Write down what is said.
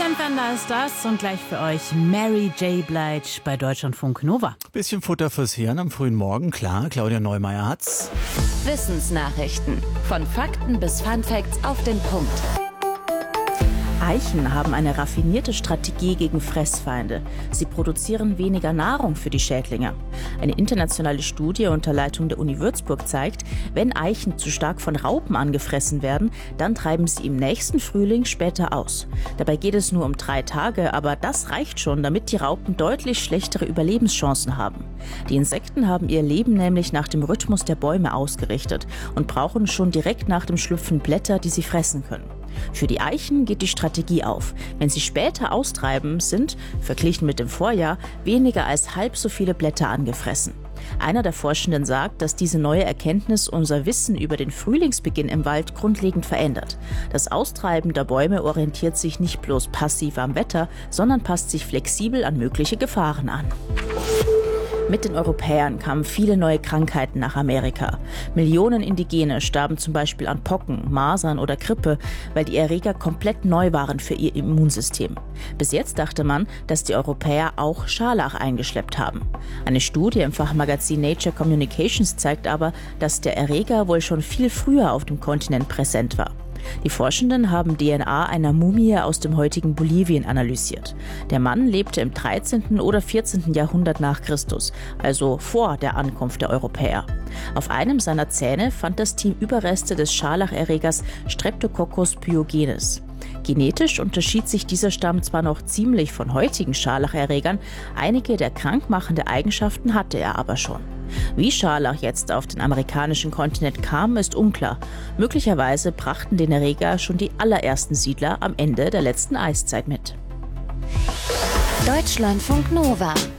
and Thunder ist das und gleich für euch Mary J. Blige bei Deutschlandfunk Nova. Bisschen Futter fürs Hirn am frühen Morgen, klar. Claudia Neumeier hat's. Wissensnachrichten. Von Fakten bis Funfacts auf den Punkt. Eichen haben eine raffinierte Strategie gegen Fressfeinde. Sie produzieren weniger Nahrung für die Schädlinge. Eine internationale Studie unter Leitung der Uni Würzburg zeigt, wenn Eichen zu stark von Raupen angefressen werden, dann treiben sie im nächsten Frühling später aus. Dabei geht es nur um 3 Tage, aber das reicht schon, damit die Raupen deutlich schlechtere Überlebenschancen haben. Die Insekten haben ihr Leben nämlich nach dem Rhythmus der Bäume ausgerichtet und brauchen schon direkt nach dem Schlüpfen Blätter, die sie fressen können. Für die Eichen geht die Strategie auf. Wenn sie später austreiben, sind, verglichen mit dem Vorjahr, weniger als halb so viele Blätter angefressen. Einer der Forschenden sagt, dass diese neue Erkenntnis unser Wissen über den Frühlingsbeginn im Wald grundlegend verändert. Das Austreiben der Bäume orientiert sich nicht bloß passiv am Wetter, sondern passt sich flexibel an mögliche Gefahren an. Mit den Europäern kamen viele neue Krankheiten nach Amerika. Millionen Indigene starben zum Beispiel an Pocken, Masern oder Grippe, weil die Erreger komplett neu waren für ihr Immunsystem. Bis jetzt dachte man, dass die Europäer auch Scharlach eingeschleppt haben. Eine Studie im Fachmagazin Nature Communications zeigt aber, dass der Erreger wohl schon viel früher auf dem Kontinent präsent war. Die Forschenden haben DNA einer Mumie aus dem heutigen Bolivien analysiert. Der Mann lebte im 13. oder 14. Jahrhundert nach Christus, also vor der Ankunft der Europäer. Auf einem seiner Zähne fand das Team Überreste des Scharlacherregers Streptococcus pyogenes. Genetisch unterschied sich dieser Stamm zwar noch ziemlich von heutigen Scharlacherregern, einige der krankmachende Eigenschaften hatte er aber schon. Wie Scharlach jetzt auf den amerikanischen Kontinent kam, ist unklar. Möglicherweise brachten den Erreger schon die allerersten Siedler am Ende der letzten Eiszeit mit. Deutschlandfunk Nova.